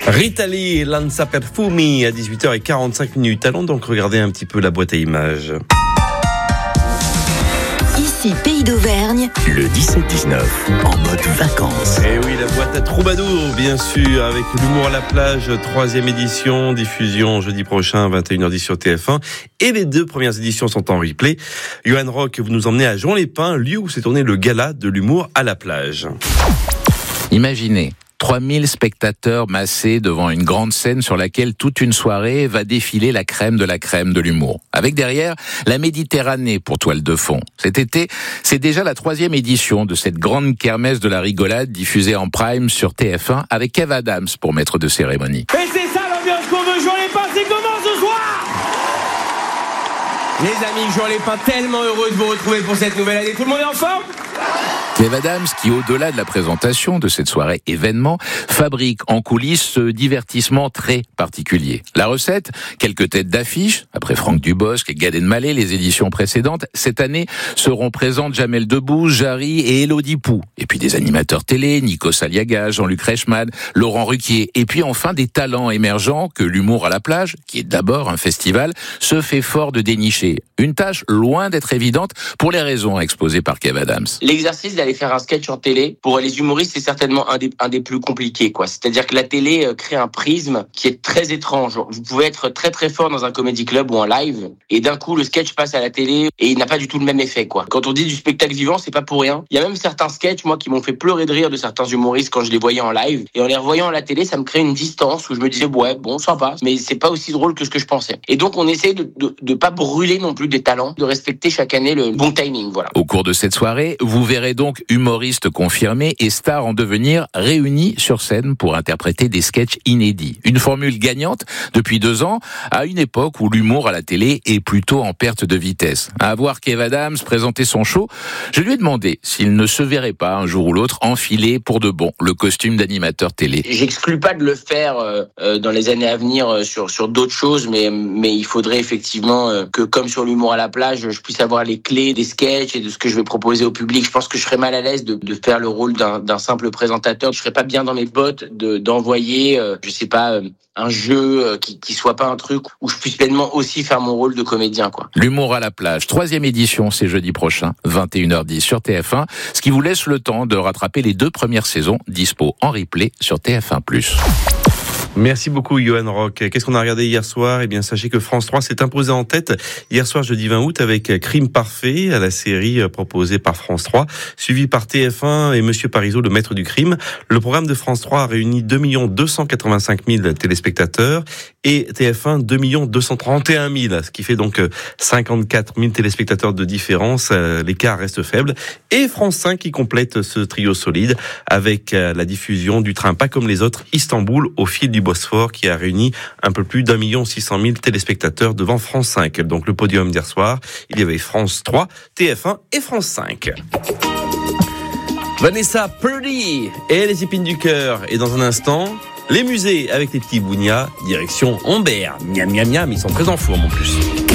Rita Lee et Lanza Perfumi à 18h45. Allons donc regarder un petit peu la boîte à images. Ici, Pays d'Auvergne. Le 17-19, en mode vacances. Et oui, la boîte à troubadour, bien sûr, avec l'humour à la plage, 3e édition, diffusion jeudi prochain, 21h10 sur TF1. Et les 2 premières éditions sont en replay. Johan Rock, vous nous emmenez à Juan-les-Pins, lieu où s'est tourné le gala de l'humour à la plage. Imaginez 3000 spectateurs massés devant une grande scène sur laquelle toute une soirée va défiler la crème de l'humour. Avec derrière la Méditerranée pour toile de fond. Cet été, c'est déjà la 3e édition de cette grande kermesse de la rigolade diffusée en prime sur TF1 avec Kev Adams pour maître de cérémonie. Et c'est ça l'ambiance qu'on veut, Juan-les-Pins, c'est comment ce soir ? Les amis, Juan-les-Pins, tellement heureux de vous retrouver pour cette nouvelle année. Tout le monde est en forme ? Kev Adams, qui au-delà de la présentation de cette soirée événement, fabrique en coulisses ce divertissement très particulier. La recette, quelques têtes d'affiche, après Franck Dubosc et Gad Elmaleh, les éditions précédentes, cette année seront présentes Jamel Debbouze, Jarry et Élodie Pou. Et puis des animateurs télé, Nikos Aliaga, Jean-Luc Reichmann, Laurent Ruquier. Et puis enfin des talents émergents que l'humour à la plage, qui est d'abord un festival, se fait fort de dénicher. Une tâche loin d'être évidente pour les raisons exposées par Kev Adams. L'exercice d'aller faire un sketch en télé, pour les humoristes, c'est certainement un des plus compliqués, quoi. C'est-à-dire que la télé crée un prisme qui est très étrange. Vous pouvez être très très fort dans un comedy club ou en live, et d'un coup, le sketch passe à la télé et il n'a pas du tout le même effet, quoi. Quand on dit du spectacle vivant, c'est pas pour rien. Il y a même certains sketchs, moi, qui m'ont fait pleurer de rire de certains humoristes quand je les voyais en live, et en les revoyant à la télé, ça me crée une distance où je me disais, ouais, bon, ça va, mais c'est pas aussi drôle que ce que je pensais. Et donc, on essaie de pas brûler non plus des talents, de respecter chaque année le bon timing, voilà. Au cours de cette soirée, vous verrez donc humoristes confirmés et stars en devenir réunis sur scène pour interpréter des sketchs inédits. Une formule gagnante depuis 2 ans, à une époque où l'humour à la télé est plutôt en perte de vitesse. À voir Kev Adams présenter son show, je lui ai demandé s'il ne se verrait pas un jour ou l'autre enfiler pour de bon le costume d'animateur télé. J'exclus pas de le faire dans les années à venir sur d'autres choses, mais il faudrait effectivement que, comme sur l'humour à la plage, je puisse avoir les clés des sketchs et de ce que je vais proposer au public. Je pense que je serais mal à l'aise de faire le rôle d'un simple présentateur. Je serais pas bien dans mes bottes d'envoyer, je sais pas, un jeu qui soit pas un truc où je puisse pleinement aussi faire mon rôle de comédien, quoi. L'humour à la plage, 3e édition, c'est jeudi prochain, 21h10 sur TF1, ce qui vous laisse le temps de rattraper les 2 premières saisons, dispo en replay sur TF1+. Merci beaucoup, Johan Rock. Qu'est-ce qu'on a regardé hier soir ? Eh bien, sachez que France 3 s'est imposé en tête hier soir, jeudi 20 août, avec Crime Parfait, à la série proposée par France 3, suivi par TF1 et Monsieur Parizeau, le maître du crime. Le programme de France 3 a réuni 2 285 000 téléspectateurs et TF1 2 231 000, ce qui fait donc 54 000 téléspectateurs de différence. L'écart reste faible. Et France 5 qui complète ce trio solide avec la diffusion du train Pas comme les autres, Istanbul, au fil du Bosphore, qui a réuni un peu plus d'1 600 000 téléspectateurs devant France 5. Donc le podium d'hier soir, il y avait France 3, TF1 et France 5. Vanessa Purdy et les épines du cœur. Et dans un instant, les musées avec les petits bougnats, direction Humbert. Miam, miam, miam, ils sont très en forme en plus.